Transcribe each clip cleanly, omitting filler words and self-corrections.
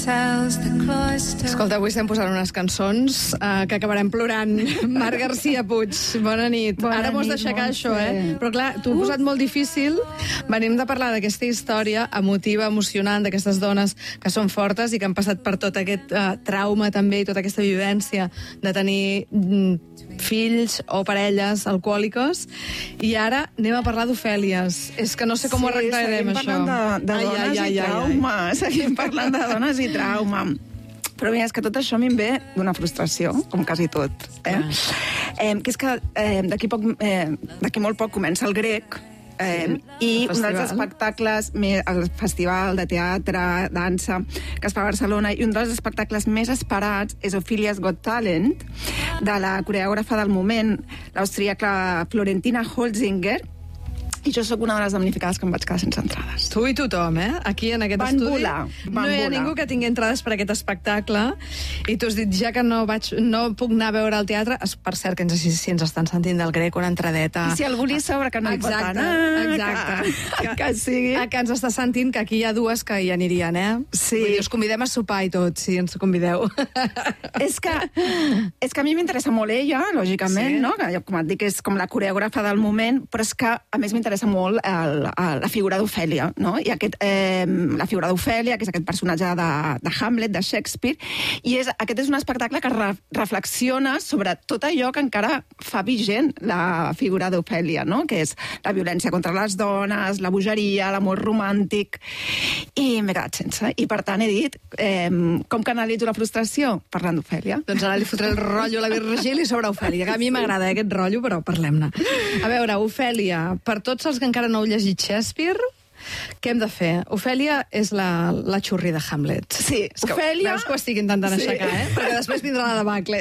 Escolta, avui estem posant unes cançons que acabarem plorant. Marc Garcia Puig, bona nit. Ara m'ho has d'aixecar, això, Però clar, t'ho he posat molt difícil. Venim de parlar d'aquesta història emotiva, emocionant, d'aquestes dones que són fortes i que han passat per tot aquest trauma també i tota aquesta vivència de tenir fills o parelles alcohòliques. I ara anem a parlar d'Ofèlies. És que no sé com ho arreglarem, això. Seguim parlant de dones i trauma. Seguim parlant de dones i trauma. Però mira, és que tot això a mi em ve d'una frustració, com quasi tot. Que és que d'aquí molt poc comença el Grec, i un dels espectacles, el festival de teatre, dansa, que es fa a Barcelona, i un dels espectacles més esperats és Ophelia's Got Talent, de la coreògrafa del moment, l'austríaca Florentina Holzinger, i jo sóc una de les damnificades que em vaig quedar sense entrades. Tu i tothom, Aquí, en aquest estudi. No hi ha ningú que tingui entrades per aquest espectacle. I tu has dit, ja que no puc anar a veure el teatre, per cert, que si ens estan sentint del Grec, una entradeta. I si algú li sobra que no hi pot anar. Exacte. Que sigui. Que ens està sentint, que aquí hi ha dues que hi anirien, Sí. Vull dir, us convidem a sopar i tot, si ens convideu. És que a mi m'interessa molt ella, lògicament, no? Que, com et dic, és com la coreògrafa del moment, però és que, a més, m'interessa molt la figura d'Ofèlia, no? I la figura d'Ofèlia, que és aquest personatge de Hamlet, de Shakespeare, i aquest és un espectacle que reflexiona sobre tot allò que encara fa vigent la figura d'Ofèlia, no? Que és la violència contra les dones, la bogeria, l'amor romàntic, i m'he quedat sense. I per tant he dit, com canalitzo la frustració? Parlant d'Ofèlia. Doncs ara li fotré el rotllo a la Virgili sobre Ofèlia, que a mi m'agrada aquest rotllo, però parlem-ne. A veure, Ofèlia, per tots els que encara no heu llegit Shakespeare, què hem de fer? Ofèlia és la xurri de Hamlet. Sí, Ofèlia... Veus que ho estic intentant aixecar, Perquè després vindrà la debacle.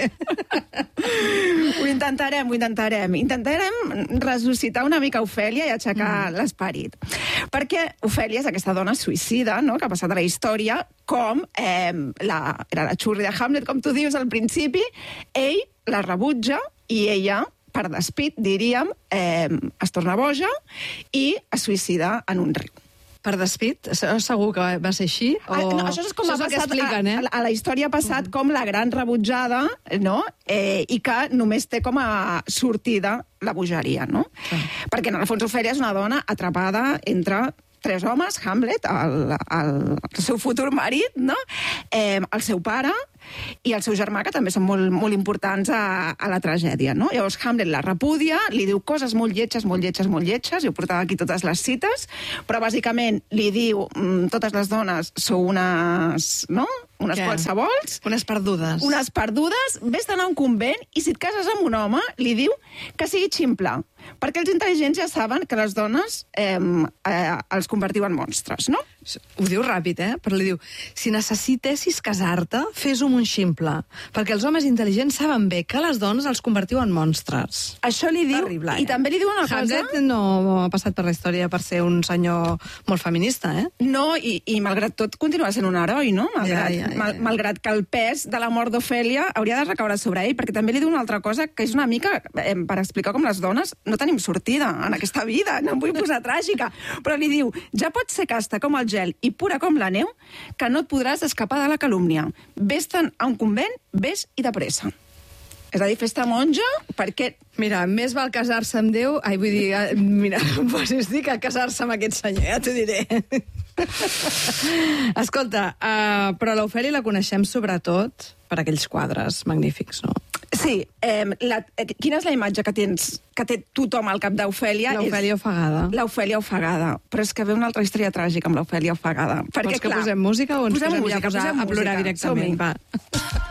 Ho intentarem. Intentarem ressuscitar una mica Ofèlia i aixecar l'esperit. Perquè Ofèlia és aquesta dona suïcida, no?, que ha passat a la història com era la xurri de Hamlet, com tu dius al principi. Ell la rebutja i ella, per despit, diríem, es torna boja i es suïcida en un riu. Per despit? Segur que va ser així? No, això és com ha passat a la història ha passat com la gran rebutjada, no? I que només té com a sortida la bogeria, no? Perquè en el fons Ofèlia és una dona atrapada entre tres homes, Hamlet, el seu futur marit, no? El seu pare i el seu germà, que també són molt, molt importants a la tragèdia, no? Llavors Hamlet la repudia, li diu coses molt lletges, i ho portava aquí totes les cites, però bàsicament li diu totes les dones sou unes, no?, unes qualsevols. Unes perdudes. Unes perdudes, vés d'anar a un convent i si et cases amb un home, li diu que sigui ximple, perquè els intel·ligents ja saben que les dones els convertiu en monstres, no? Ho diu ràpid, però li diu, si necessitessis casar-te, fes-ho amb un ximple, perquè els homes intel·ligents saben bé que les dones els convertiu en monstres. Això li diu, terrible, i també li diu una cosa... Hamlet no ha passat per la història per ser un senyor molt feminista, No, i malgrat tot continua sent un heroi, no? Malgrat que el pes de la mort d'Ofèlia hauria de recaure sobre ell, perquè també li diu una altra cosa, que és una mica per explicar com les dones no tenim sortida en aquesta vida, no em vull posar tràgica, però li diu, ja pots ser casta com el gel i pura com la neu, que no et podràs escapar de la calúmnia. Vés-te'n a un convent, vés i de pressa. És a dir, fes-te monja, perquè... Mira, més val casar-se amb Déu... Ai, vull dir, mira, pues dir que casar-se amb aquest senyor, ja t'ho diré. Escolta, però l'Ofèlia la coneixem sobretot per aquells quadres magnífics, no? Sí. Quina és la imatge que té tothom al cap d'Ofèlia? L'Ofèlia ofegada. L'Ofèlia ofegada. Però és que ve una altra història tràgica amb l'Ofèlia ofegada. Vols que posem música o ens posem ja a plorar directament? Va.